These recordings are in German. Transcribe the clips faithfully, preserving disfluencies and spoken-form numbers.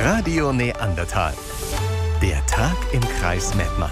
Radio Neandertal. Der Tag im Kreis Mettmann.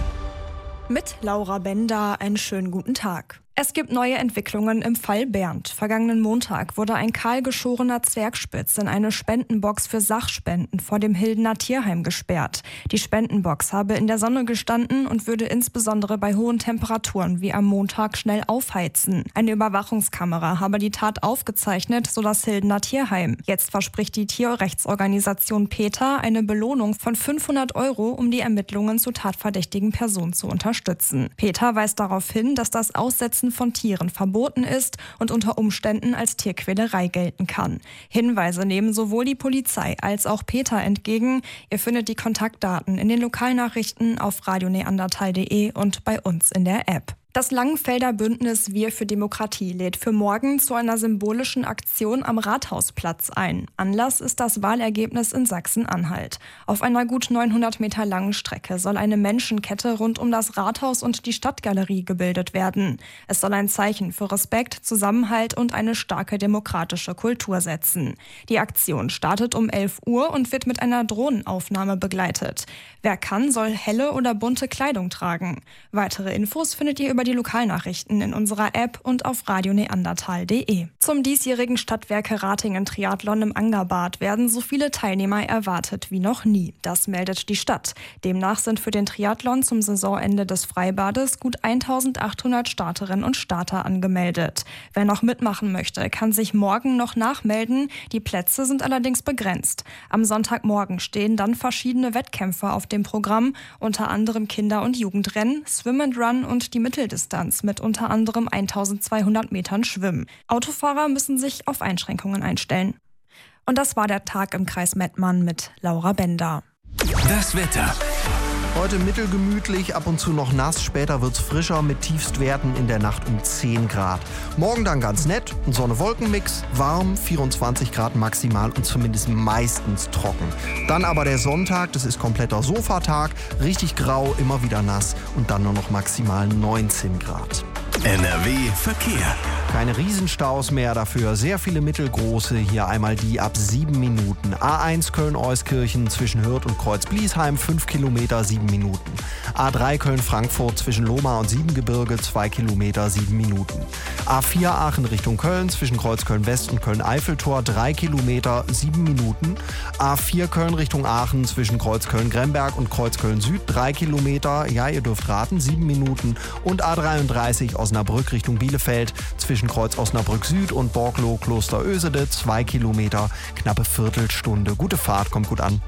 Mit Laura Bender einen schönen guten Tag. Es gibt neue Entwicklungen im Fall Bernd. Vergangenen Montag wurde ein kahlgeschorener Zwergspitz in eine Spendenbox für Sachspenden vor dem Hildener Tierheim gesperrt. Die Spendenbox habe in der Sonne gestanden und würde insbesondere bei hohen Temperaturen wie am Montag schnell aufheizen. Eine Überwachungskamera habe die Tat aufgezeichnet, so das Hildener Tierheim. Jetzt verspricht die Tierrechtsorganisation PETA eine Belohnung von fünfhundert Euro, um die Ermittlungen zur tatverdächtigen Person zu unterstützen. PETA weist darauf hin, dass das Aussetzen von Tieren verboten ist und unter Umständen als Tierquälerei gelten kann. Hinweise nehmen sowohl die Polizei als auch PETA entgegen. Ihr findet die Kontaktdaten in den Lokalnachrichten auf radio neandertal punkt de und bei uns in der App. Das Langenfelder Bündnis Wir für Demokratie lädt für morgen zu einer symbolischen Aktion am Rathausplatz ein. Anlass ist das Wahlergebnis in Sachsen-Anhalt. Auf einer gut neunhundert Meter langen Strecke soll eine Menschenkette rund um das Rathaus und die Stadtgalerie gebildet werden. Es soll ein Zeichen für Respekt, Zusammenhalt und eine starke demokratische Kultur setzen. Die Aktion startet um elf Uhr und wird mit einer Drohnenaufnahme begleitet. Wer kann, soll helle oder bunte Kleidung tragen. Weitere Infos findet ihr über die Lokalnachrichten in unserer App und auf radio neandertal punkt de. Zum diesjährigen Stadtwerke Ratingen Triathlon im Angerbad werden so viele Teilnehmer erwartet wie noch nie. Das meldet die Stadt. Demnach sind für den Triathlon zum Saisonende des Freibades gut eintausendachthundert Starterinnen und Starter angemeldet. Wer noch mitmachen möchte, kann sich morgen noch nachmelden. Die Plätze sind allerdings begrenzt. Am Sonntagmorgen stehen dann verschiedene Wettkämpfe auf dem Programm, unter anderem Kinder- und Jugendrennen, Swim and Run und die Mitteldistanz mit unter anderem eintausendzweihundert Metern Schwimmen. Autofahrer müssen sich auf Einschränkungen einstellen. Und das war der Tag im Kreis Mettmann mit Laura Bender. Das Wetter. Heute mittelgemütlich, ab und zu noch nass, später wird's frischer mit Tiefstwerten in der Nacht um zehn Grad. Morgen dann ganz nett, ein Sonne-Wolken-Mix, warm, vierundzwanzig Grad maximal und zumindest meistens trocken. Dann aber der Sonntag, das ist kompletter Sofatag, richtig grau, immer wieder nass und dann nur noch maximal neunzehn Grad. N R W Verkehr. Keine Riesenstaus mehr, dafür sehr viele mittelgroße. Hier einmal die ab sieben Minuten. A eins Köln-Euskirchen zwischen Hürth und Kreuz-Bliesheim, fünf Kilometer, sieben Minuten. A drei Köln-Frankfurt zwischen Lohmar und Siebengebirge, zwei Kilometer, sieben Minuten. A vier Aachen Richtung Köln zwischen Kreuzköln-West und Köln-Eiffeltor, drei Kilometer, sieben Minuten. A vier Köln Richtung Aachen zwischen Kreuzköln-Gremberg und Kreuzköln-Süd, drei Kilometer, ja, ihr dürft raten, sieben Minuten. Und A dreiunddreißig Osnabrück Richtung Bielefeld zwischen Kreuz Osnabrück Süd und Borgloh Klosterösede, zwei Kilometer, knappe Viertelstunde. Gute Fahrt, kommt gut an.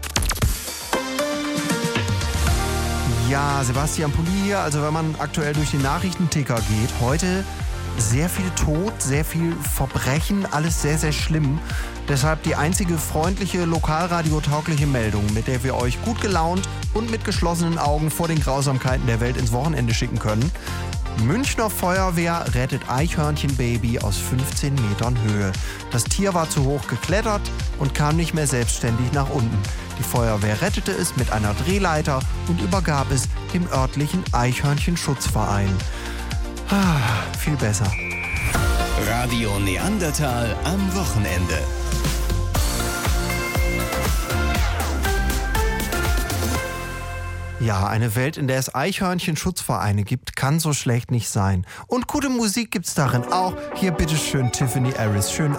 Ja, Sebastian Pulli hier. Also wenn man aktuell durch den Nachrichtenticker geht, heute sehr viel Tod, sehr viel Verbrechen, alles sehr, sehr schlimm. Deshalb die einzige freundliche, lokalradiotaugliche Meldung, mit der wir euch gut gelaunt und mit geschlossenen Augen vor den Grausamkeiten der Welt ins Wochenende schicken können. Münchner Feuerwehr rettet Eichhörnchenbaby aus fünfzehn Metern Höhe. Das Tier war zu hoch geklettert und kam nicht mehr selbstständig nach unten. Die Feuerwehr rettete es mit einer Drehleiter und übergab es dem örtlichen Eichhörnchenschutzverein. Ah, viel besser. Radio Neandertal am Wochenende. Ja, eine Welt, in der es Eichhörnchenschutzvereine gibt, kann so schlecht nicht sein. Und gute Musik gibt's darin auch. Hier bitteschön Tiffany Harris. Schönen